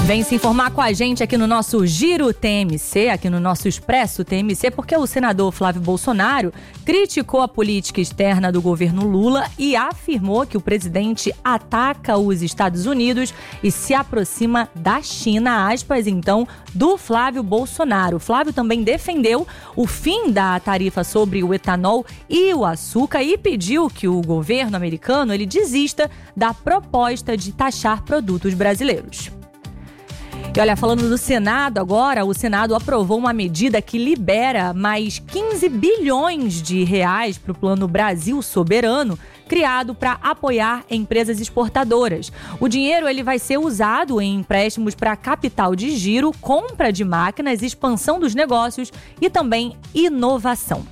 Vem se informar com a gente aqui no nosso Giro TMC, aqui no nosso Expresso TMC, porque o senador Flávio Bolsonaro criticou a política externa do governo Lula e afirmou que o presidente ataca os Estados Unidos e se aproxima da China, aspas, então, do Flávio Bolsonaro. O Flávio também defendeu o fim da tarifa sobre o etanol e o açúcar e pediu que o governo americano ele desista da proposta de taxar produtos brasileiros. E olha, falando do Senado agora, o Senado aprovou uma medida que libera mais 15 bilhões de reais para o Plano Brasil Soberano, criado para apoiar empresas exportadoras. O dinheiro ele vai ser usado em empréstimos para capital de giro, compra de máquinas, expansão dos negócios e também inovação.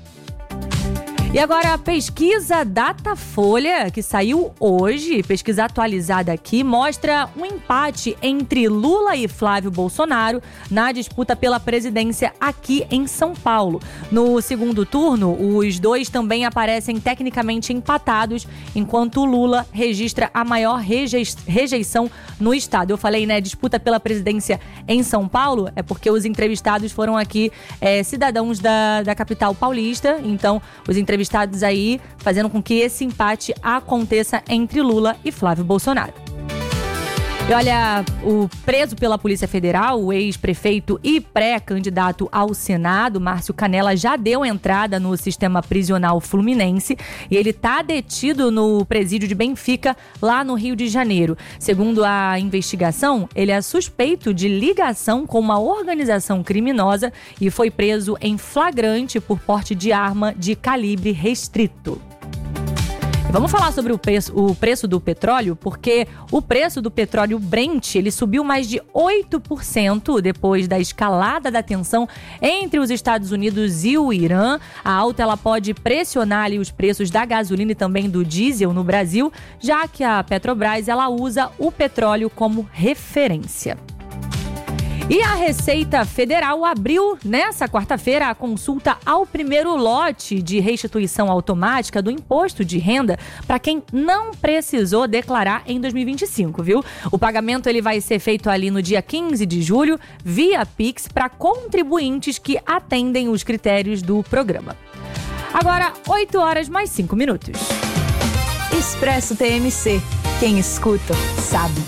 E agora a pesquisa Datafolha, que saiu hoje, pesquisa atualizada aqui, mostra um empate entre Lula e Flávio Bolsonaro na disputa pela presidência aqui em São Paulo. No segundo turno, os dois também aparecem tecnicamente empatados, enquanto Lula registra a maior rejeição no estado. Eu falei, né, disputa pela presidência em São Paulo, é porque os entrevistados foram aqui cidadãos da capital paulista, então os entrevistados aí fazendo com que esse empate aconteça entre Lula e Flávio Bolsonaro. E olha, o preso pela Polícia Federal, o ex-prefeito e pré-candidato ao Senado, Márcio Canela, já deu entrada no sistema prisional fluminense e ele está detido no presídio de Benfica, lá no Rio de Janeiro. Segundo a investigação, ele é suspeito de ligação com uma organização criminosa e foi preso em flagrante por porte de arma de calibre restrito. Vamos falar sobre o preço do petróleo, porque o preço do petróleo Brent ele subiu mais de 8% depois da escalada da tensão entre os Estados Unidos e o Irã. A alta ela pode pressionar ali os preços da gasolina e também do diesel no Brasil, já que a Petrobras ela usa o petróleo como referência. E a Receita Federal abriu nessa quarta-feira a consulta ao primeiro lote de restituição automática do imposto de renda para quem não precisou declarar em 2025, viu? O pagamento ele vai ser feito ali no dia 15 de julho via Pix para contribuintes que atendem os critérios do programa. Agora, 8h mais 5 minutos. Expresso TMC. Quem escuta, sabe.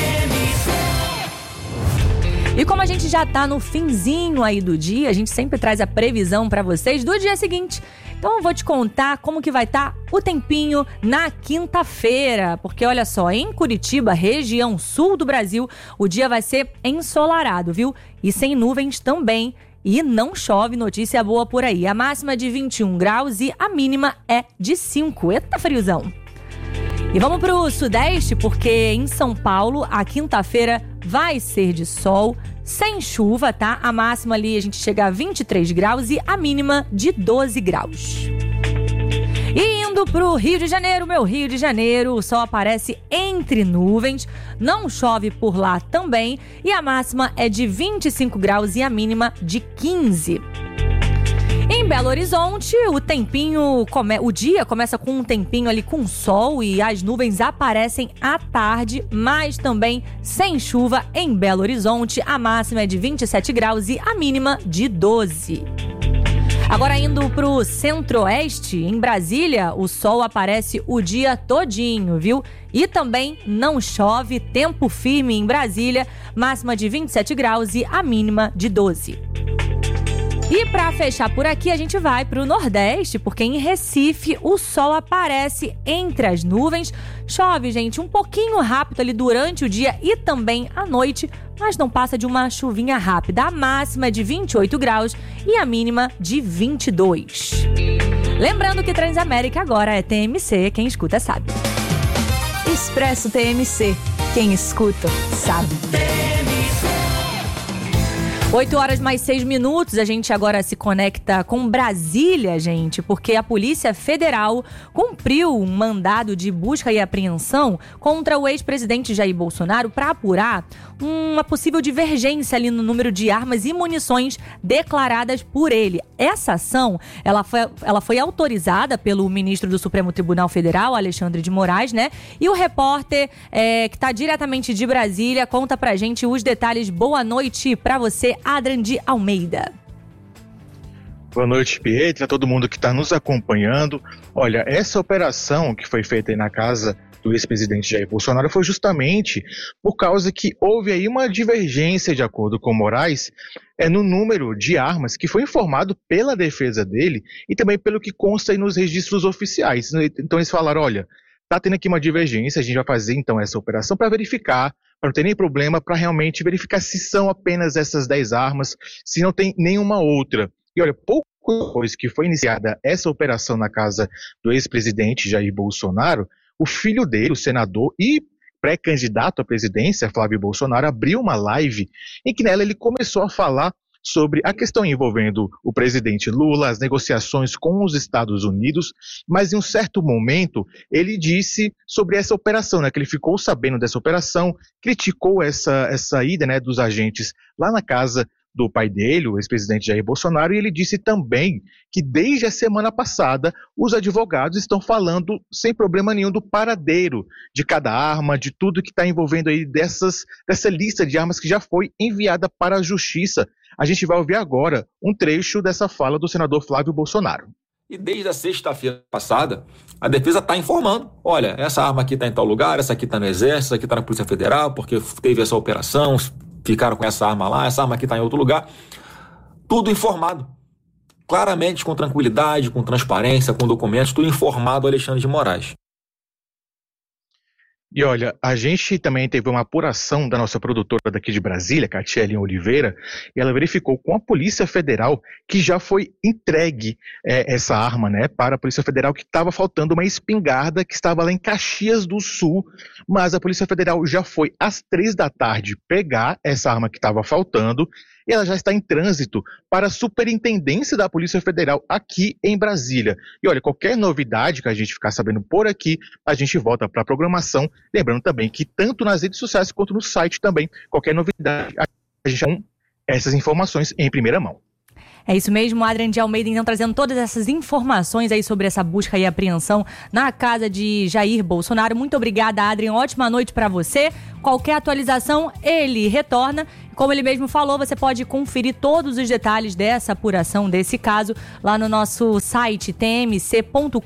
E como a gente já tá no finzinho aí do dia, a gente sempre traz a previsão para vocês do dia seguinte. Então eu vou te contar como que vai estar o tempinho na quinta-feira. Porque olha só, em Curitiba, região sul do Brasil, o dia vai ser ensolarado, viu? E sem nuvens também. E não chove, notícia boa por aí. A máxima é de 21 graus e a mínima é de 5. Eita, friozão! E vamos pro Sudeste, porque em São Paulo, a quinta-feira vai ser de sol, sem chuva, tá? A máxima ali a gente chega a 23 graus e a mínima de 12 graus. E indo pro Rio de Janeiro, meu Rio de Janeiro, o sol aparece entre nuvens, não chove por lá também e a máxima é de 25 graus e a mínima de 15. Em Belo Horizonte, o dia começa com um tempinho ali com sol e as nuvens aparecem à tarde, mas também sem chuva em Belo Horizonte. A máxima é de 27 graus e a mínima de 12. Agora indo pro Centro-Oeste, em Brasília, o sol aparece o dia todinho, viu? E também não chove, tempo firme em Brasília, máxima de 27 graus e a mínima de 12. E para fechar por aqui, a gente vai para o Nordeste, porque em Recife o sol aparece entre as nuvens. Chove, gente, um pouquinho rápido ali durante o dia e também à noite, mas não passa de uma chuvinha rápida. A máxima é de 28 graus e a mínima de 22. Lembrando que Transamérica agora é TMC, quem escuta sabe. Expresso TMC, quem escuta sabe. 8h mais 6, a gente agora se conecta com Brasília, gente, porque a Polícia Federal cumpriu um mandado de busca e apreensão contra o ex-presidente Jair Bolsonaro para apurar uma possível divergência ali no número de armas e munições declaradas por ele. Essa ação, ela foi autorizada pelo ministro do Supremo Tribunal Federal, Alexandre de Moraes, né? E o repórter que está diretamente de Brasília conta pra gente os detalhes. Boa noite pra você, Adrian de Almeida. Boa noite, Pietra, todo mundo que está nos acompanhando. Olha, essa operação que foi feita aí na casa do ex-presidente Jair Bolsonaro foi justamente por causa que houve aí uma divergência, de acordo com Moraes, no número de armas que foi informado pela defesa dele e também pelo que consta aí nos registros oficiais. Então eles falaram, olha, tá tendo aqui uma divergência, a gente vai fazer então essa operação para verificar, para não ter nem problema, para realmente verificar se são apenas essas 10 armas, se não tem nenhuma outra. E olha, pouco depois que foi iniciada essa operação na casa do ex-presidente Jair Bolsonaro, o filho dele, o senador e pré-candidato à presidência, Flávio Bolsonaro, abriu uma live em que nela ele começou a falar sobre a questão envolvendo o presidente Lula, as negociações com os Estados Unidos, mas em um certo momento ele disse sobre essa operação, né, que ele ficou sabendo dessa operação, criticou essa ida, né, dos agentes lá na casa do pai dele, o ex-presidente Jair Bolsonaro, e ele disse também que desde a semana passada os advogados estão falando sem problema nenhum do paradeiro de cada arma, de tudo que está envolvendo aí dessa lista de armas que já foi enviada para a Justiça. A gente vai ouvir agora um trecho dessa fala do senador Flávio Bolsonaro. E desde a sexta-feira passada, a defesa está informando, olha, essa arma aqui está em tal lugar, essa aqui está no Exército, essa aqui está na Polícia Federal, porque teve essa operação, ficaram com essa arma lá, essa arma aqui está em outro lugar. Tudo informado, claramente, com tranquilidade, com transparência, com documentos, tudo informado ao Alexandre de Moraes. E olha, a gente também teve uma apuração da nossa produtora daqui de Brasília, Catiele Oliveira, e ela verificou com a Polícia Federal que já foi entregue essa arma, né, para a Polícia Federal, que estava faltando uma espingarda que estava lá em Caxias do Sul, mas a Polícia Federal já foi às 3 da tarde pegar essa arma que estava faltando, e ela já está em trânsito para a Superintendência da Polícia Federal aqui em Brasília. E olha, qualquer novidade que a gente ficar sabendo por aqui, a gente volta para a programação. Lembrando também que tanto nas redes sociais quanto no site também, qualquer novidade, a gente tem essas informações em primeira mão. É isso mesmo, Adrian de Almeida, então, trazendo todas essas informações aí sobre essa busca e apreensão na casa de Jair Bolsonaro. Muito obrigada, Adrian. Ótima noite para você. Qualquer atualização, ele retorna. Como ele mesmo falou, você pode conferir todos os detalhes dessa apuração, desse caso, lá no nosso site tmc.com.br,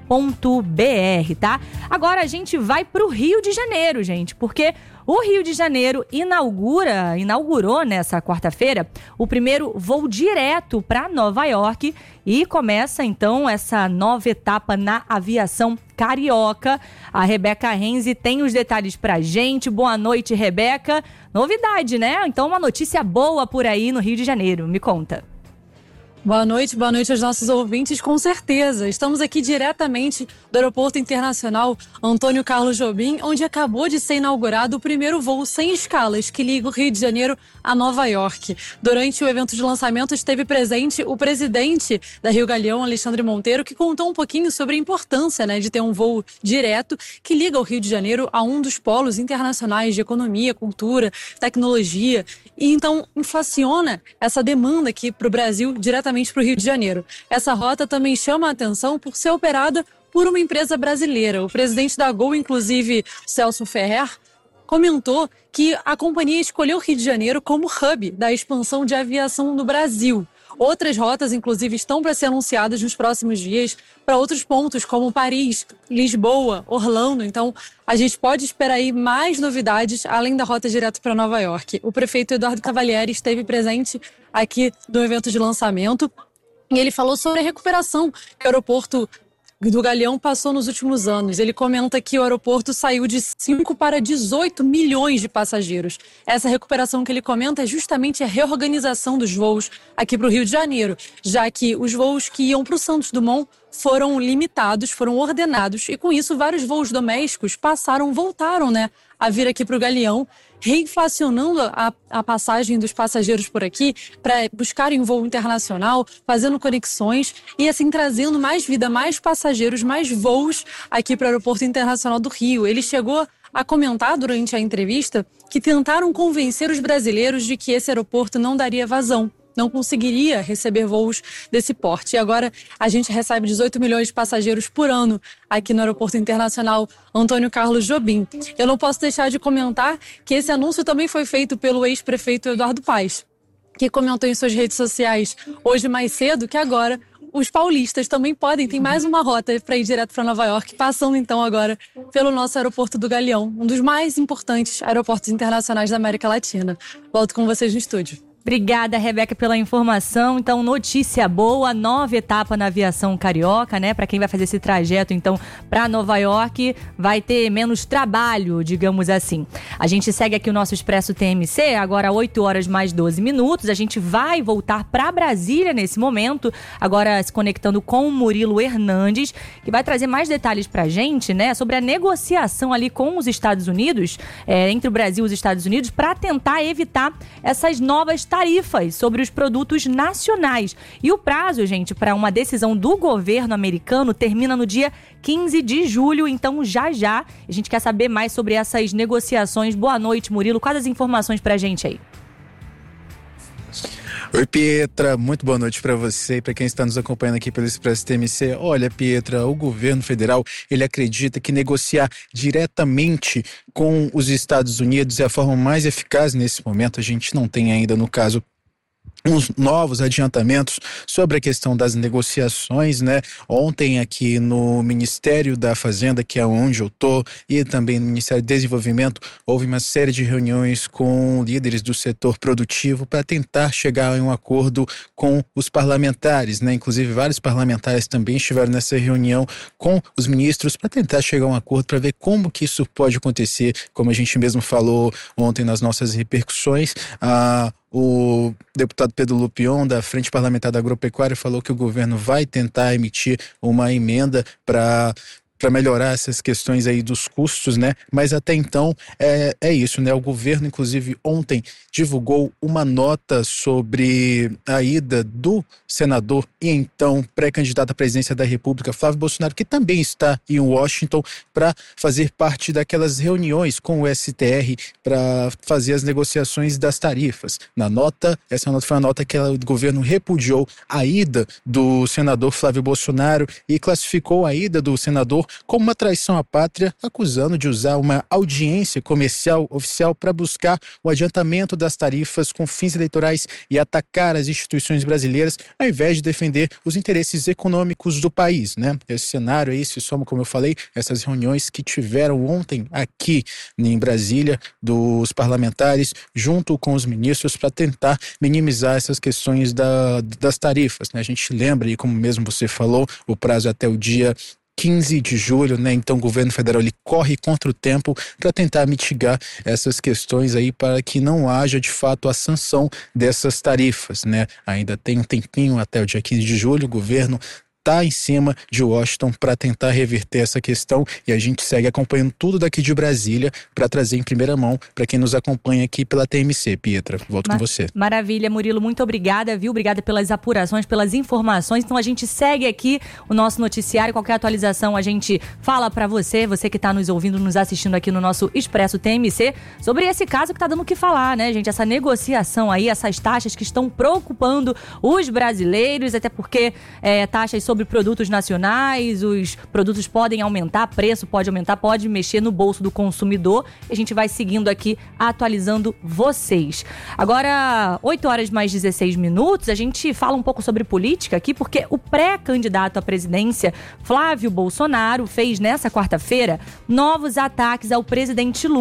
tá? Agora a gente vai pro Rio de Janeiro, gente, porque o Rio de Janeiro inaugurou nessa quarta-feira o primeiro voo direto para Nova York e começa então essa nova etapa na aviação carioca. A Rebeca Renzi tem os detalhes pra gente. Boa noite, Rebeca. Novidade, né? Então uma notícia boa por aí no Rio de Janeiro. Me conta. Boa noite aos nossos ouvintes, com certeza. Estamos aqui diretamente do Aeroporto Internacional Antônio Carlos Jobim, onde acabou de ser inaugurado o primeiro voo sem escalas que liga o Rio de Janeiro a Nova York. Durante o evento de lançamento esteve presente o presidente da Rio Galeão, Alexandre Monteiro, que contou um pouquinho sobre a importância, né, de ter um voo direto que liga o Rio de Janeiro a um dos polos internacionais de economia, cultura, tecnologia, e então inflaciona essa demanda aqui para o Brasil diretamente para o Rio de Janeiro. Essa rota também chama a atenção por ser operada por uma empresa brasileira. O presidente da Gol, inclusive Celso Ferrer, comentou que a companhia escolheu o Rio de Janeiro como hub da expansão de aviação no Brasil. Outras rotas, inclusive, estão para ser anunciadas nos próximos dias para outros pontos, como Paris, Lisboa, Orlando. Então, a gente pode esperar aí mais novidades, além da rota direto para Nova York. O prefeito Eduardo Cavalieri esteve presente aqui no evento de lançamento e ele falou sobre a recuperação que o aeroporto do Galeão passou nos últimos anos. Ele comenta que o aeroporto saiu de 5 para 18 milhões de passageiros. Essa recuperação que ele comenta é justamente a reorganização dos voos aqui para o Rio de Janeiro, já que os voos que iam para o Santos Dumont foram limitados, foram ordenados, e com isso vários voos domésticos voltaram, né, a vir aqui para o Galeão, reinflacionando a passagem dos passageiros por aqui para buscarem um voo internacional, fazendo conexões e assim trazendo mais vida, mais passageiros, mais voos aqui para o Aeroporto Internacional do Rio. Ele chegou a comentar durante a entrevista que tentaram convencer os brasileiros de que esse aeroporto não daria vazão, não conseguiria receber voos desse porte. E agora a gente recebe 18 milhões de passageiros por ano aqui no Aeroporto Internacional Antônio Carlos Jobim. Eu não posso deixar de comentar que esse anúncio também foi feito pelo ex-prefeito Eduardo Paes, que comentou em suas redes sociais hoje mais cedo que agora os paulistas também tem mais uma rota para ir direto para Nova York, passando então agora pelo nosso aeroporto do Galeão, um dos mais importantes aeroportos internacionais da América Latina. Volto com vocês no estúdio. Obrigada, Rebeca, pela informação. Então, notícia boa, nova etapa na aviação carioca, né? Para quem vai fazer esse trajeto, então, para Nova York, vai ter menos trabalho, digamos assim. A gente segue aqui o nosso Expresso TMC, agora 8 horas mais 12 minutos. A gente vai voltar para Brasília nesse momento, agora se conectando com o Murilo Hernandes, que vai trazer mais detalhes pra gente, né? Sobre a negociação ali com os Estados Unidos, entre o Brasil e os Estados Unidos, para tentar evitar essas novas tarifas sobre os produtos nacionais. E o prazo, gente, para uma decisão do governo americano termina no dia 15 de julho, então já. A gente quer saber mais sobre essas negociações. Boa noite, Murilo. Quais as informações pra gente aí? Oi, Pietra, muito boa noite para você e para quem está nos acompanhando aqui pelo Expresso TMC. Olha, Pietra, o governo federal, ele acredita que negociar diretamente com os Estados Unidos é a forma mais eficaz nesse momento. A gente não tem ainda, no caso, uns novos adiantamentos sobre a questão das negociações, né? Ontem aqui no Ministério da Fazenda, que é onde eu tô, e também no Ministério do Desenvolvimento, houve uma série de reuniões com líderes do setor produtivo para tentar chegar a um acordo com os parlamentares, né? Inclusive vários parlamentares também estiveram nessa reunião com os ministros para tentar chegar a um acordo, para ver como que isso pode acontecer, como a gente mesmo falou ontem nas nossas repercussões. O deputado Pedro Lupion, da Frente Parlamentar da Agropecuária, falou que o governo vai tentar emitir uma emenda para melhorar essas questões aí dos custos, né? Mas até então é isso, né? O governo, inclusive, ontem divulgou uma nota sobre a ida do senador e então pré-candidato à presidência da República, Flávio Bolsonaro, que também está em Washington para fazer parte daquelas reuniões com o STR para fazer as negociações das tarifas. Essa nota foi uma nota que o governo repudiou a ida do senador Flávio Bolsonaro e classificou a ida do senador como uma traição à pátria, acusando de usar uma audiência comercial oficial para buscar o adiantamento das tarifas com fins eleitorais e atacar as instituições brasileiras, ao invés de defender os interesses econômicos do país, né? Esse cenário aí se soma, como eu falei, essas reuniões que tiveram ontem aqui em Brasília, dos parlamentares, junto com os ministros, para tentar minimizar essas questões das tarifas, né? A gente lembra, e como mesmo você falou, o prazo é até o dia 15 de julho, né? Então o governo federal ele corre contra o tempo para tentar mitigar essas questões aí, para que não haja de fato a sanção dessas tarifas, né? Ainda tem um tempinho até o dia 15 de julho, o governo está em cima de Washington para tentar reverter essa questão, e a gente segue acompanhando tudo daqui de Brasília para trazer em primeira mão para quem nos acompanha aqui pela TMC. Pietra, volto com você. Maravilha, Murilo, muito obrigada, viu? Obrigada pelas apurações, pelas informações. Então a gente segue aqui o nosso noticiário, qualquer atualização a gente fala para você que está nos ouvindo, nos assistindo aqui no nosso Expresso TMC, sobre esse caso que está dando o que falar, né, gente? Essa negociação aí, essas taxas que estão preocupando os brasileiros, até porque taxas sobre produtos nacionais, os produtos podem aumentar, preço pode aumentar, pode mexer no bolso do consumidor. A gente vai seguindo aqui, atualizando vocês. Agora, 8 horas mais 16 minutos, a gente fala um pouco sobre política aqui, porque o pré-candidato à presidência, Flávio Bolsonaro, fez nessa quarta-feira novos ataques ao presidente Lula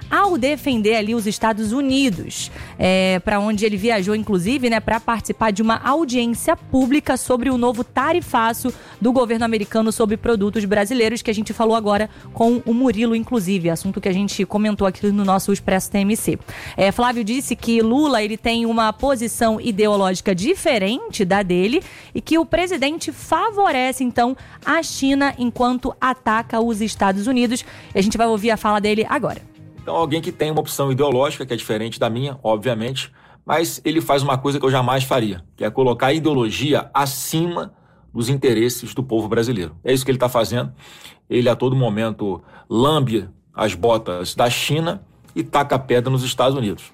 ao defender ali os Estados Unidos, para onde ele viajou, inclusive, né, para participar de uma audiência pública sobre o novo tarifaço do governo americano sobre produtos brasileiros, que a gente falou agora com o Murilo, inclusive, assunto que a gente comentou aqui no nosso Expresso TMC. Flávio disse que Lula ele tem uma posição ideológica diferente da dele e que o presidente favorece, então, a China enquanto ataca os Estados Unidos. E a gente vai ouvir a fala dele agora. Então, alguém que tem uma opção ideológica que é diferente da minha, obviamente, mas ele faz uma coisa que eu jamais faria, que é colocar a ideologia acima dos interesses do povo brasileiro. É isso que ele está fazendo. Ele, a todo momento, lambe as botas da China e taca a pedra nos Estados Unidos.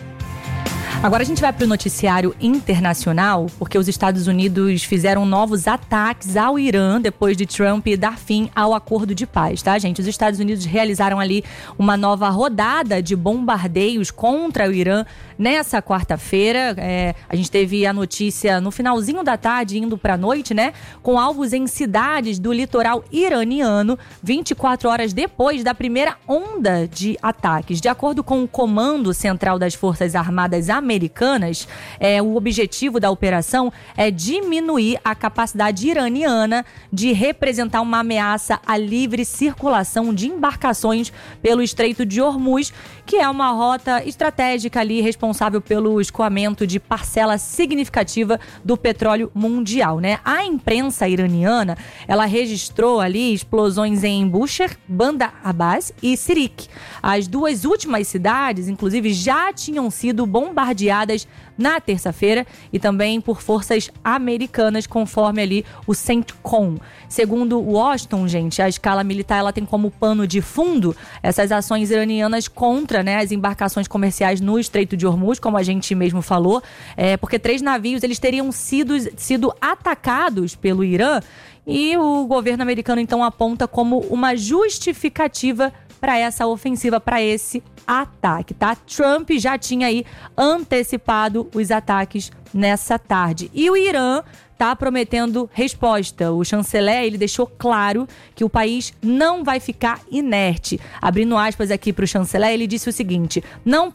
Agora a gente vai para o noticiário internacional, porque os Estados Unidos fizeram novos ataques ao Irã depois de Trump dar fim ao acordo de paz, tá, gente? Os Estados Unidos realizaram ali uma nova rodada de bombardeios contra o Irã nessa quarta-feira. A gente teve a notícia no finalzinho da tarde, indo para a noite, né? Com alvos em cidades do litoral iraniano, 24 horas depois da primeira onda de ataques. De acordo com o Comando Central das Forças Armadas Americanas, o objetivo da operação é diminuir a capacidade iraniana de representar uma ameaça à livre circulação de embarcações pelo Estreito de Hormuz, que é uma rota estratégica ali responsável pelo escoamento de parcela significativa do petróleo mundial, né? A imprensa iraniana, ela registrou ali explosões em Bushehr, Bandar Abbas e Sirik. As duas últimas cidades, inclusive, já tinham sido bombardeadas na terça-feira e também por forças americanas, conforme ali o CENTCOM. Segundo Washington, gente, a escala militar ela tem como pano de fundo essas ações iranianas contra, né, as embarcações comerciais no Estreito de Hormuz, como a gente mesmo falou, porque 3 navios eles teriam sido atacados pelo Irã e o governo americano então aponta como uma justificativa para essa ofensiva, para esse ataque, tá? Trump já tinha aí antecipado os ataques nessa tarde. E o Irã tá prometendo resposta. O chanceler, ele deixou claro que o país não vai ficar inerte. Abrindo aspas aqui para o chanceler, ele disse o seguinte: não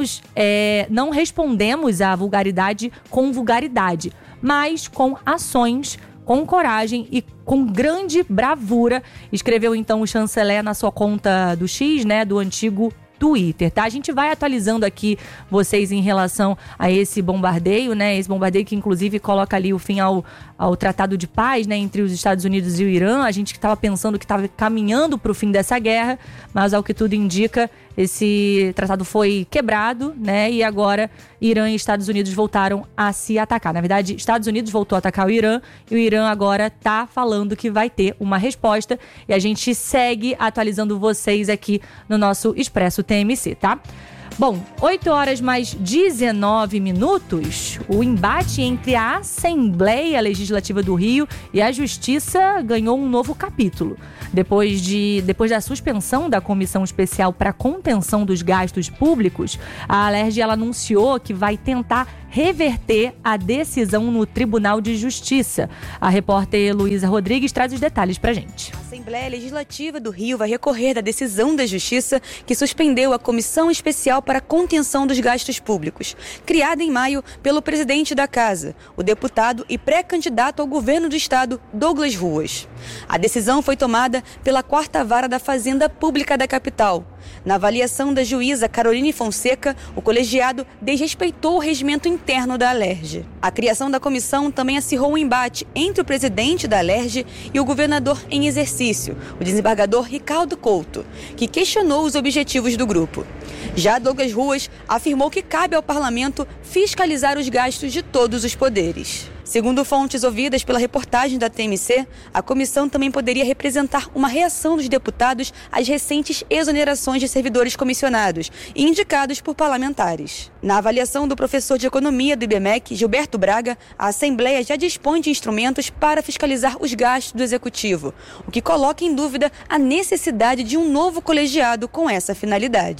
respondemos à vulgaridade com vulgaridade, mas com ações, com coragem e com grande bravura, escreveu então o chanceler na sua conta do X, né, do antigo Twitter, tá? A gente vai atualizando aqui vocês em relação a esse bombardeio, né? Esse bombardeio que inclusive coloca ali o fim ao tratado de paz, né, entre os Estados Unidos e o Irã. A gente que estava pensando que estava caminhando para o fim dessa guerra, mas ao que tudo indica, esse tratado foi quebrado, né? E agora Irã e Estados Unidos voltaram a se atacar. Na verdade, Estados Unidos voltou a atacar o Irã e o Irã agora tá falando que vai ter uma resposta. E a gente segue atualizando vocês aqui no nosso Expresso TMC, tá? Bom, 8 horas mais 19 minutos, o embate entre a Assembleia Legislativa do Rio e a Justiça ganhou um novo capítulo. Depois da suspensão da Comissão Especial para a Contenção dos Gastos Públicos, a Alerj ela anunciou que vai tentar reverter a decisão no Tribunal de Justiça. A repórter Luísa Rodrigues traz os detalhes pra gente. A Assembleia Legislativa do Rio vai recorrer da decisão da Justiça que suspendeu a Comissão Especial para a Contenção dos Gastos Públicos, criada em maio pelo presidente da Casa, o deputado e pré-candidato ao governo do estado, Douglas Ruas. A decisão foi tomada pela 4ª Vara da Fazenda Pública da capital. Na avaliação da juíza Caroline Fonseca, o colegiado desrespeitou o regimento interno da Alerj. A criação da comissão também acirrou um embate entre o presidente da Alerj e o governador em exercício, o desembargador Ricardo Couto, que questionou os objetivos do grupo. Já Douglas Ruas afirmou que cabe ao parlamento fiscalizar os gastos de todos os poderes. Segundo fontes ouvidas pela reportagem da TMC, a comissão também poderia representar uma reação dos deputados às recentes exonerações de servidores comissionados e indicados por parlamentares. Na avaliação do professor de economia do IBMEC, Gilberto Braga, a Assembleia já dispõe de instrumentos para fiscalizar os gastos do Executivo, o que coloca em dúvida a necessidade de um novo colegiado com essa finalidade.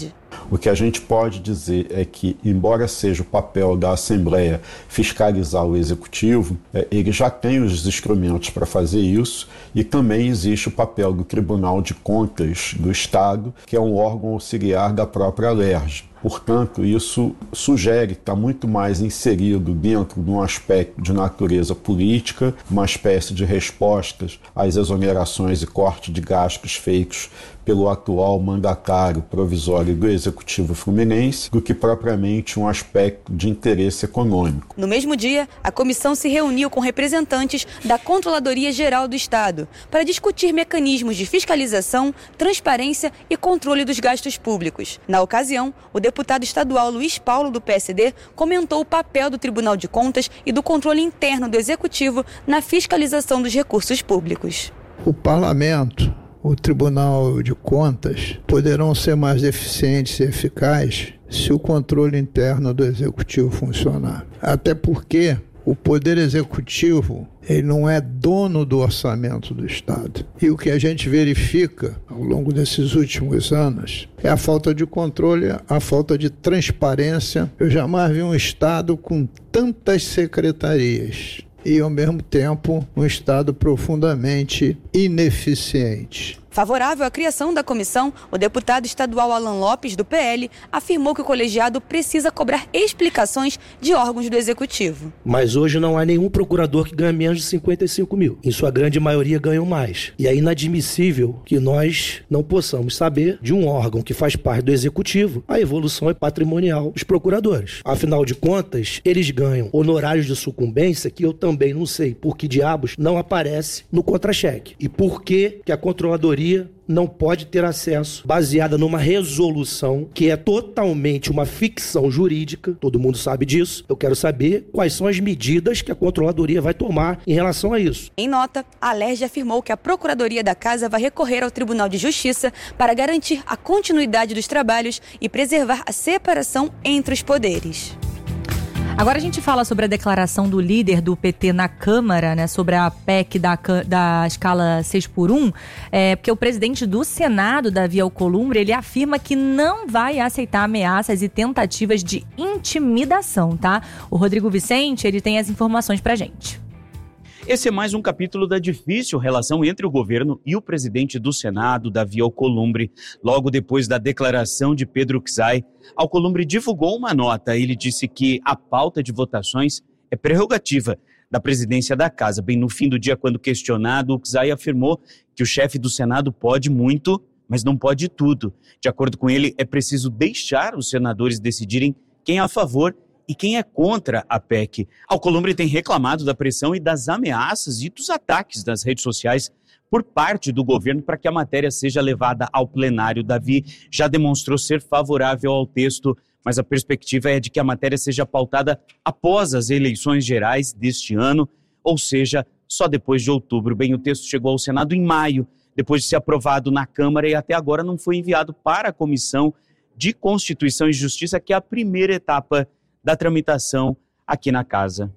O que a gente pode dizer é que, embora seja o papel da Assembleia fiscalizar o Executivo, ele já tem os instrumentos para fazer isso, e também existe o papel do Tribunal de Contas do Estado, que é um órgão auxiliar da própria LERJ. Portanto, isso sugere que está muito mais inserido dentro de um aspecto de natureza política, uma espécie de respostas às exonerações e corte de gastos feitos pelo atual mandatário provisório do Executivo Fluminense, do que propriamente um aspecto de interesse econômico. No mesmo dia, a comissão se reuniu com representantes da Controladoria Geral do Estado para discutir mecanismos de fiscalização, transparência e controle dos gastos públicos. Na ocasião, o deputado estadual Luiz Paulo, do PSD, comentou o papel do Tribunal de Contas e do controle interno do Executivo na fiscalização dos recursos públicos. O Parlamento, o Tribunal de Contas, poderão ser mais eficientes e eficazes se o controle interno do Executivo funcionar. Até porque o Poder Executivo, ele não é dono do orçamento do Estado. E o que a gente verifica ao longo desses últimos anos é a falta de controle, a falta de transparência. Eu jamais vi um Estado com tantas secretarias e, ao mesmo tempo, um Estado profundamente ineficiente. Favorável à criação da comissão, o deputado estadual Alan Lopes, do PL, afirmou que o colegiado precisa cobrar explicações de órgãos do Executivo. Mas hoje não há nenhum procurador que ganha menos de 55 mil. Em sua grande maioria ganham mais. E é inadmissível que nós não possamos saber de um órgão que faz parte do Executivo a evolução patrimonial dos procuradores. Afinal de contas, eles ganham honorários de sucumbência que eu também não sei por que diabos não aparece no contra-cheque. E por que a Controladoria não pode ter acesso, baseada numa resolução que é totalmente uma ficção jurídica, todo mundo sabe disso. Eu quero saber quais são as medidas que a Controladoria vai tomar em relação a isso. Em nota, a LERJ afirmou que a Procuradoria da Casa vai recorrer ao Tribunal de Justiça para garantir a continuidade dos trabalhos e preservar a separação entre os poderes. Agora a gente fala sobre a declaração do líder do PT na Câmara, né, sobre a PEC da escala 6x1, porque o presidente do Senado, Davi Alcolumbre, ele afirma que não vai aceitar ameaças e tentativas de intimidação, tá? O Rodrigo Vicente, ele tem as informações pra gente. Esse é mais um capítulo da difícil relação entre o governo e o presidente do Senado, Davi Alcolumbre. Logo depois da declaração de Pedro Czai, Alcolumbre divulgou uma nota. Ele disse que a pauta de votações é prerrogativa da presidência da Casa. Bem no fim do dia, quando questionado, o Czai afirmou que o chefe do Senado pode muito, mas não pode tudo. De acordo com ele, é preciso deixar os senadores decidirem quem é a favor e quem é contra a PEC. Alcolumbre tem reclamado da pressão e das ameaças e dos ataques nas redes sociais por parte do governo para que a matéria seja levada ao plenário. Davi já demonstrou ser favorável ao texto, mas a perspectiva é de que a matéria seja pautada após as eleições gerais deste ano, ou seja, só depois de outubro. Bem, o texto chegou ao Senado em maio, depois de ser aprovado na Câmara, e até agora não foi enviado para a Comissão de Constituição e Justiça, que é a primeira etapa da tramitação aqui na Casa.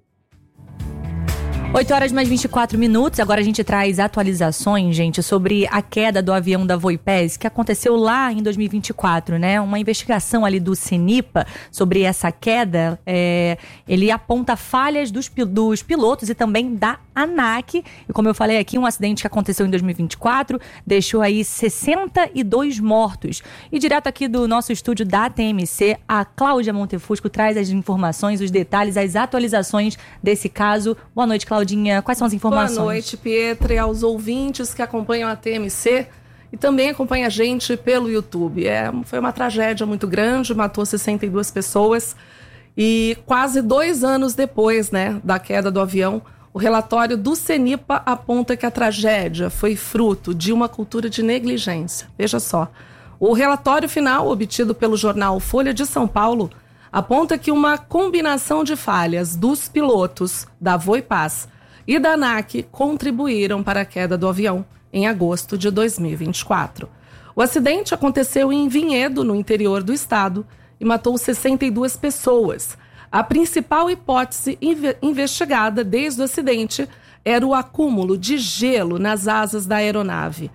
8 horas mais 24 minutos, agora a gente traz atualizações, gente, sobre a queda do avião da Voipez, que aconteceu lá em 2024, né? Uma investigação ali do CENIPA sobre essa queda, ele aponta falhas dos pilotos e também da ANAC. E como eu falei aqui, um acidente que aconteceu em 2024 deixou aí 62 mortos. E direto aqui do nosso estúdio da TMC, a Cláudia Montefusco traz as informações, os detalhes, as atualizações desse caso. Boa noite, Cláudia. Quais são as informações? Boa noite, Pietra, e aos ouvintes que acompanham a TMC e também acompanham a gente pelo YouTube. Foi uma tragédia muito grande, matou 62 pessoas e quase 2 anos depois, né, da queda do avião, o relatório do CENIPA aponta que a tragédia foi fruto de uma cultura de negligência. Veja só, o relatório final obtido pelo jornal Folha de São Paulo aponta que uma combinação de falhas dos pilotos da Voipaz e da ANAC contribuíram para a queda do avião em agosto de 2024. O acidente aconteceu em Vinhedo, no interior do estado, e matou 62 pessoas. A principal hipótese investigada desde o acidente era o acúmulo de gelo nas asas da aeronave.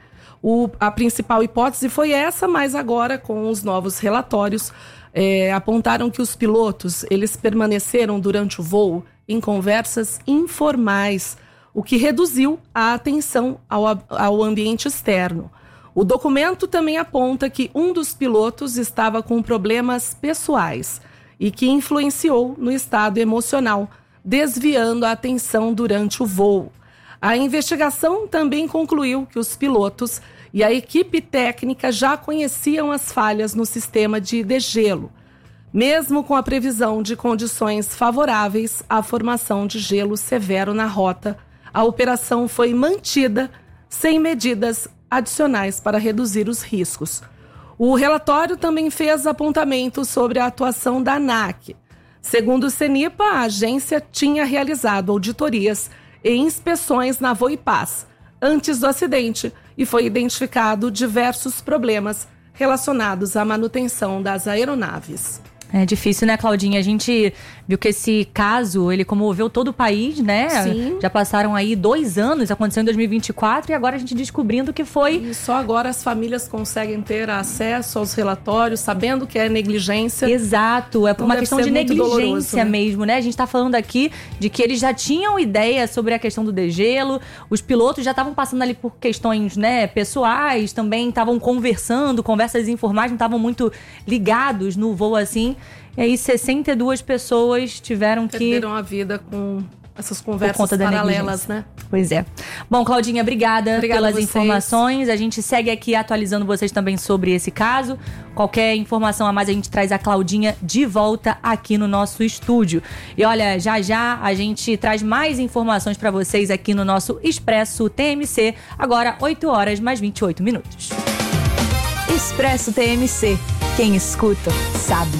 A principal hipótese foi essa, mas agora com os novos relatórios apontaram que os pilotos eles permaneceram durante o voo em conversas informais, o que reduziu a atenção ao ambiente externo. O documento também aponta que um dos pilotos estava com problemas pessoais e que influenciou no estado emocional, desviando a atenção durante o voo. A investigação também concluiu que os pilotos e a equipe técnica já conheciam as falhas no sistema de degelo, mesmo com a previsão de condições favoráveis à formação de gelo severo na rota. A operação foi mantida sem medidas adicionais para reduzir os riscos. O relatório também fez apontamentos sobre a atuação da ANAC. Segundo o CENIPA, a agência tinha realizado auditorias e inspeções na Voipaz antes do acidente e foi identificado diversos problemas relacionados à manutenção das aeronaves. É difícil, né, Claudinha? A gente viu que esse caso, ele comoveu todo o país, né? Sim. Já passaram aí 2 anos, aconteceu em 2024 e agora a gente descobrindo que foi... E só agora as famílias conseguem ter acesso aos relatórios, sabendo que é negligência. Exato, é por uma questão de negligência doloroso, né? mesmo, né? A gente tá falando aqui de que eles já tinham ideia sobre a questão do degelo, os pilotos já estavam passando ali por questões, né, pessoais, também estavam conversas informais, não estavam muito ligados no voo assim. E aí 62 pessoas perderam a vida com essas conversas paralelas, né? Pois é. Bom, Claudinha, obrigada pelas informações. A gente segue aqui atualizando vocês também sobre esse caso. Qualquer informação a mais, a gente traz a Claudinha de volta aqui no nosso estúdio. E olha, já a gente traz mais informações para vocês aqui no nosso Expresso TMC. Agora, 8h28. Expresso TMC. Quem escuta, sabe.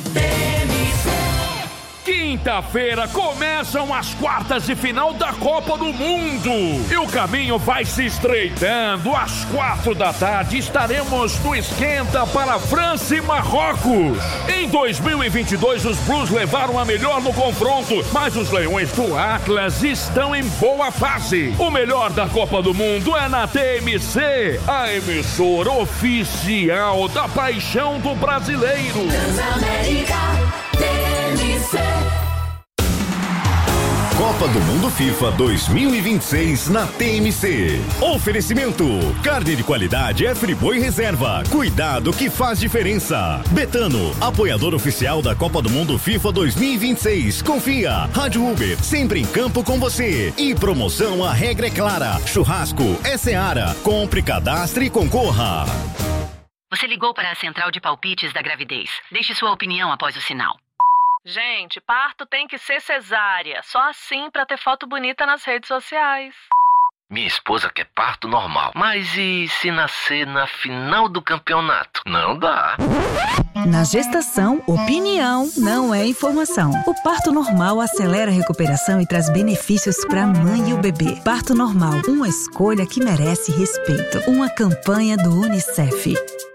Quinta-feira começam as quartas de final da Copa do Mundo e o caminho vai se estreitando. Às 16h estaremos no esquenta para França e Marrocos. Em 2022 os Blues levaram a melhor no confronto, mas os Leões do Atlas estão em boa fase. O melhor da Copa do Mundo é na TMC, a emissora oficial da paixão do brasileiro. Transamérica TMC. Copa do Mundo FIFA 2026 na TMC. Oferecimento: carne de qualidade é Friboi Reserva. Cuidado que faz diferença. Betano, apoiador oficial da Copa do Mundo FIFA 2026. Confia. Rádio Uber, sempre em campo com você. E promoção, a regra é clara. Churrasco é Seara. Compre, cadastre e concorra. Você ligou para a central de palpites da gravidez. Deixe sua opinião após o sinal. Gente, parto tem que ser cesárea. Só assim pra ter foto bonita nas redes sociais. Minha esposa quer parto normal. Mas e se nascer na final do campeonato? Não dá. Na gestação, opinião não é informação. O parto normal acelera a recuperação e traz benefícios para a mãe e o bebê. Parto normal, uma escolha que merece respeito. Uma campanha do UNICEF.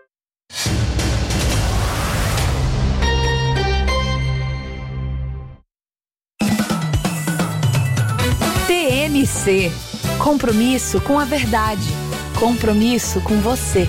TMC. Compromisso com a verdade. Compromisso com você.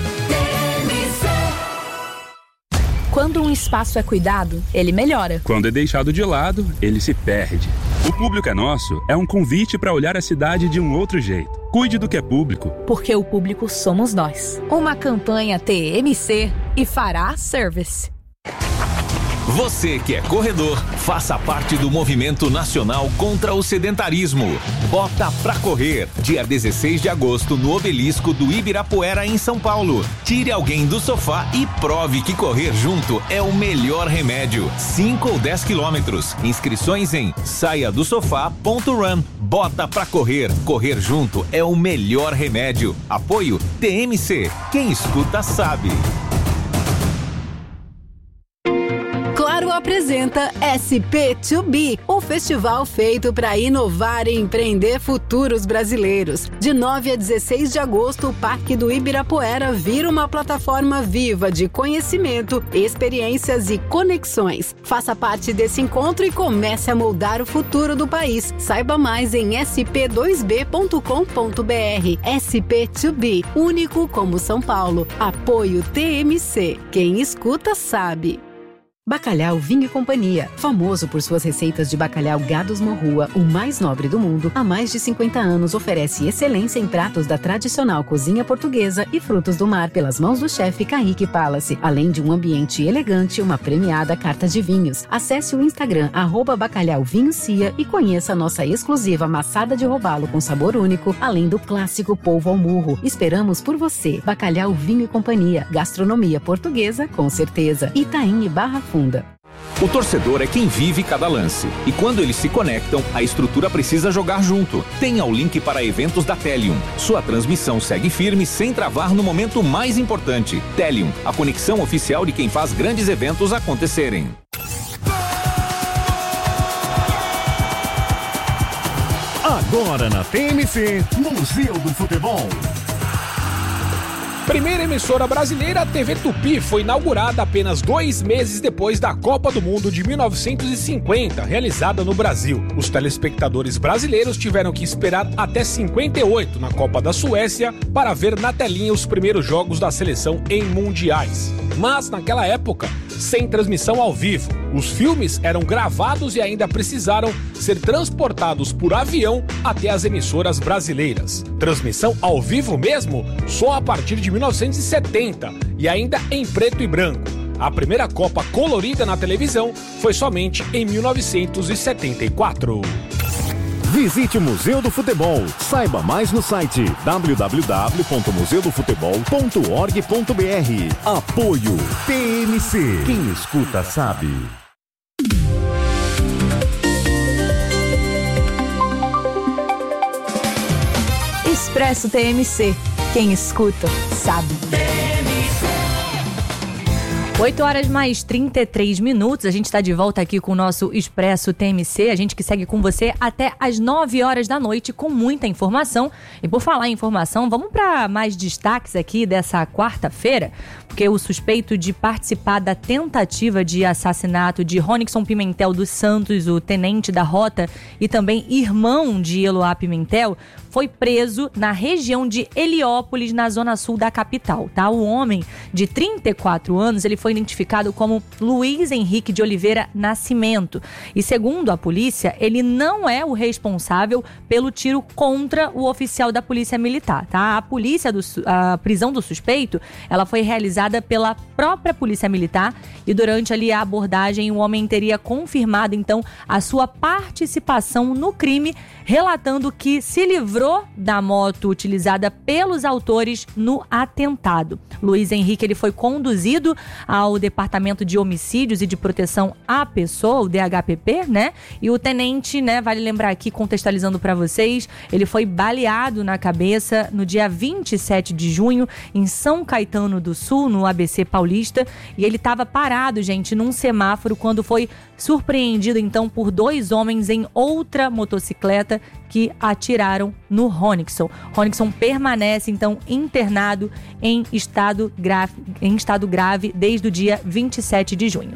Quando um espaço é cuidado, ele melhora. Quando é deixado de lado, ele se perde. O Público é Nosso é um convite para olhar a cidade de um outro jeito. Cuide do que é público. Porque o público somos nós. Uma campanha TMC e Fará Service. Você que é corredor, faça parte do Movimento Nacional contra o Sedentarismo. Bota pra correr, dia 16 de agosto, no Obelisco do Ibirapuera, em São Paulo. Tire alguém do sofá e prove que correr junto é o melhor remédio. 5 ou 10 quilômetros. Inscrições em saiadosofá.run. Bota pra correr. Correr junto é o melhor remédio. Apoio TMC. Quem escuta sabe. Bolsonaro apresenta SP2B, o festival feito para inovar e empreender futuros brasileiros. De 9 a 16 de agosto, o Parque do Ibirapuera vira uma plataforma viva de conhecimento, experiências e conexões. Faça parte desse encontro e comece a moldar o futuro do país. Saiba mais em sp2b.com.br. SP2B, único como São Paulo. Apoio TMC. Quem escuta sabe. Bacalhau Vinho e Companhia, famoso por suas receitas de bacalhau Gados Morrua, o mais nobre do mundo, há mais de 50 anos oferece excelência em pratos da tradicional cozinha portuguesa e frutos do mar pelas mãos do chefe Kaique Palace, além de um ambiente elegante e uma premiada carta de vinhos. Acesse o Instagram @bacalhauvinhocia e conheça a nossa exclusiva maçada de robalo com sabor único, além do clássico polvo ao murro. Esperamos por você. Bacalhau Vinho e Companhia, gastronomia portuguesa com certeza. Itaim e Barra Funda. O torcedor é quem vive cada lance. E quando eles se conectam, a estrutura precisa jogar junto. Tenha o link para eventos da Telium. Sua transmissão segue firme sem travar no momento mais importante. Telium, a conexão oficial de quem faz grandes eventos acontecerem. Agora na TMC, Museu do Futebol. Primeira emissora brasileira, a TV Tupi, foi inaugurada apenas 2 meses depois da Copa do Mundo de 1950, realizada no Brasil. Os telespectadores brasileiros tiveram que esperar até 58, na Copa da Suécia, para ver na telinha os primeiros jogos da seleção em mundiais. Mas, naquela época, sem transmissão ao vivo. Os filmes eram gravados e ainda precisaram ser transportados por avião até as emissoras brasileiras. Transmissão ao vivo mesmo só a partir de 1970 e ainda em preto e branco. A primeira Copa colorida na televisão foi somente em 1974. Visite o Museu do Futebol. Saiba mais no site www.museudofutebol.org.br. Apoio TMC. Quem escuta sabe. Expresso TMC. Quem escuta sabe. 8 horas mais 33 minutos, a gente está de volta aqui com o nosso Expresso TMC, a gente que segue com você até as 9 horas da noite com muita informação. E por falar em informação, vamos para mais destaques aqui dessa quarta-feira, porque o suspeito de participar da tentativa de assassinato de Ronixon Pimentel dos Santos, o tenente da Rota e também irmão de Eloá Pimentel, foi preso na região de Heliópolis, na zona sul da capital, tá? O homem de 34 anos, ele foi identificado como Luiz Henrique de Oliveira Nascimento. E segundo a polícia, ele não é o responsável pelo tiro contra o oficial da Polícia Militar, tá? A prisão do suspeito, ela foi realizada pela própria Polícia Militar e durante ali a abordagem o homem teria confirmado então a sua participação no crime, relatando que se livrou da moto utilizada pelos autores no atentado. Luiz Henrique, ele foi conduzido ao Departamento de Homicídios e de Proteção à Pessoa, o DHPP, né? E o tenente, né, vale lembrar aqui, contextualizando para vocês, ele foi baleado na cabeça no dia 27 de junho em São Caetano do Sul, no ABC Paulista, e ele estava parado, gente, num semáforo quando foi surpreendido então por 2 homens em outra motocicleta que atiraram no Ronixon. Ronixon permanece então internado em estado grave desde o dia 27 de junho.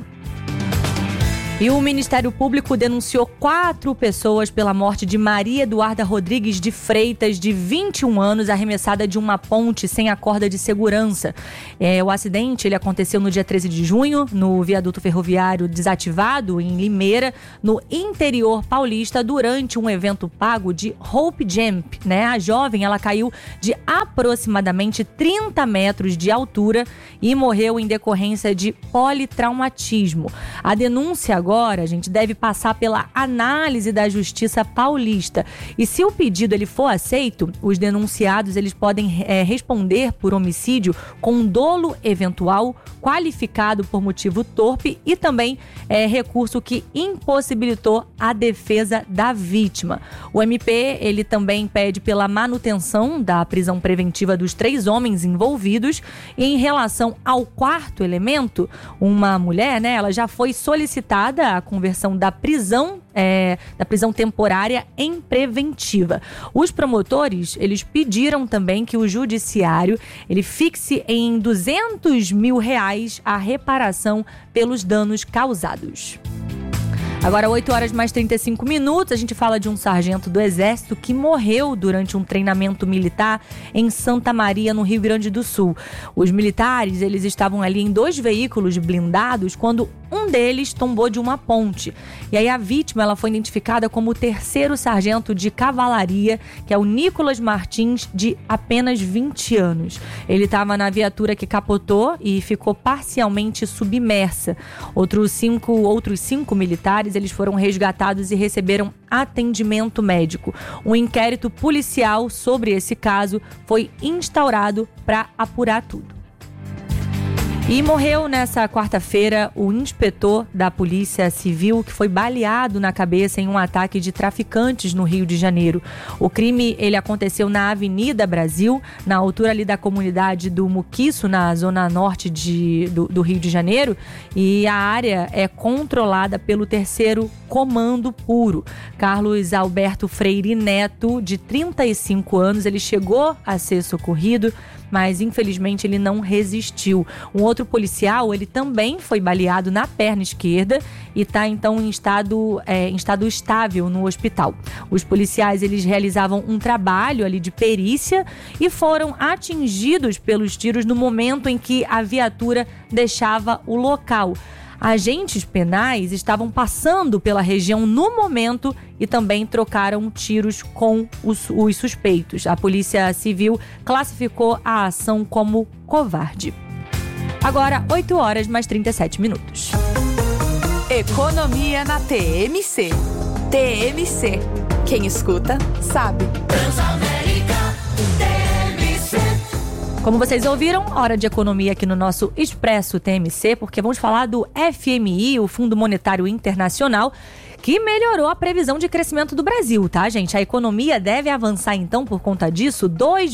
E o Ministério Público denunciou 4 pessoas pela morte de Maria Eduarda Rodrigues de Freitas, de 21 anos, arremessada de uma ponte sem a corda de segurança. O acidente ele aconteceu no dia 13 de junho, no viaduto ferroviário desativado em Limeira, no interior paulista, durante um evento pago de Hope Jump, né? A jovem, ela caiu de aproximadamente 30 metros de altura e morreu em decorrência de politraumatismo. A denúncia agora, a gente deve passar pela análise da Justiça Paulista. E se o pedido ele for aceito, os denunciados eles podem responder por homicídio com dolo eventual, qualificado por motivo torpe e também recurso que impossibilitou a defesa da vítima. O MP ele também pede pela manutenção da prisão preventiva dos 3 homens envolvidos. E em relação ao quarto elemento, uma mulher, ela já foi solicitada a conversão da prisão temporária em preventiva. Os promotores, eles pediram também que o judiciário, ele fixe em R$200 mil a reparação pelos danos causados. Agora, 8h mais 35, a gente fala de um sargento do Exército que morreu durante um treinamento militar em Santa Maria, no Rio Grande do Sul. Os militares, eles estavam ali em 2 veículos blindados quando um deles tombou de uma ponte. E aí a vítima, ela foi identificada como o 3º sargento de cavalaria, que é o Nicolas Martins, de apenas 20 anos. Ele estava na viatura que capotou e ficou parcialmente submersa. Outros cinco militares, eles foram resgatados e receberam atendimento médico. Um inquérito policial sobre esse caso foi instaurado para apurar tudo. E morreu nessa quarta-feira o inspetor da Polícia Civil que foi baleado na cabeça em um ataque de traficantes no Rio de Janeiro. O crime ele aconteceu na Avenida Brasil, na altura ali da comunidade do Muquiço, na zona norte do Rio de Janeiro, e a área é controlada pelo 3º Comando Puro. Carlos Alberto Freire Neto, de 35 anos, ele chegou a ser socorrido, mas infelizmente ele não resistiu. Um outro policial, ele também foi baleado na perna esquerda e está então em estado estável no hospital. Os policiais, eles realizavam um trabalho ali de perícia e foram atingidos pelos tiros no momento em que a viatura deixava o local. Agentes penais estavam passando pela região no momento e também trocaram tiros com os suspeitos. A Polícia Civil classificou a ação como covarde. Agora, 8h mais 37. Economia na TMC. TMC. Quem escuta, sabe. Como vocês ouviram, hora de economia aqui no nosso Expresso TMC, porque vamos falar do FMI, o Fundo Monetário Internacional, que melhorou a previsão de crescimento do Brasil, tá, gente? A economia deve avançar, então, por conta disso,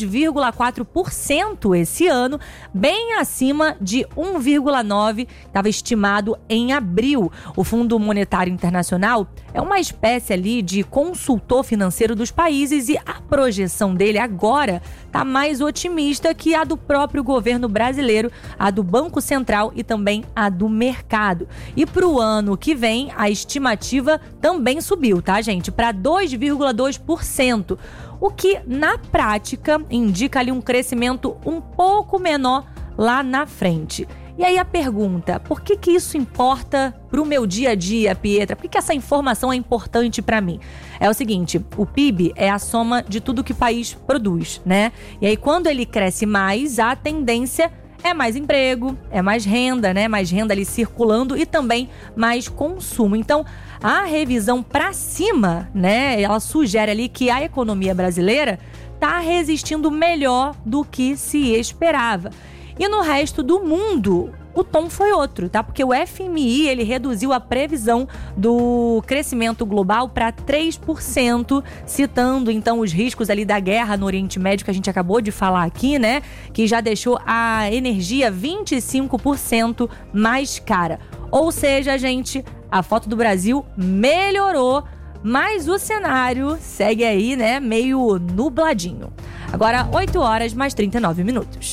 2,4% esse ano, bem acima de 1,9% estava estimado em abril. O Fundo Monetário Internacional é uma espécie ali de consultor financeiro dos países e a projeção dele agora está mais otimista que a do próprio governo brasileiro, a do Banco Central e também a do mercado. E para o ano que vem, a estimativa também subiu, tá, gente? Para 2,2%, o que na prática indica ali um crescimento um pouco menor lá na frente. E aí a pergunta, por que isso importa para o meu dia a dia, Pietra? Por que essa informação é importante para mim? É o seguinte, o PIB é a soma de tudo que o país produz, né? E aí quando ele cresce mais, a tendência é mais emprego, é mais renda, né? Mais renda ali circulando e também mais consumo. Então, a revisão para cima, né? Ela sugere ali que a economia brasileira está resistindo melhor do que se esperava. E no resto do mundo, o tom foi outro, tá? Porque o FMI, ele reduziu a previsão do crescimento global para 3%, citando então os riscos ali da guerra no Oriente Médio, que a gente acabou de falar aqui, né? Que já deixou a energia 25% mais cara. Ou seja, gente, a foto do Brasil melhorou, mas o cenário segue aí, né? Meio nubladinho. Agora, 8h mais 39.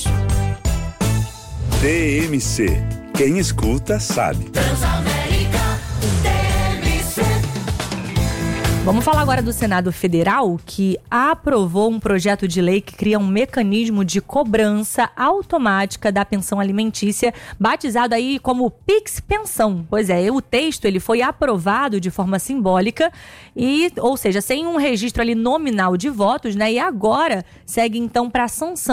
TMC. Quem escuta, sabe. Vamos falar agora do Senado Federal, que aprovou um projeto de lei que cria um mecanismo de cobrança automática da pensão alimentícia, batizado aí como Pix Pensão. Pois é, o texto ele foi aprovado de forma simbólica, ou seja, sem um registro ali nominal de votos, né? E agora segue então para a sanção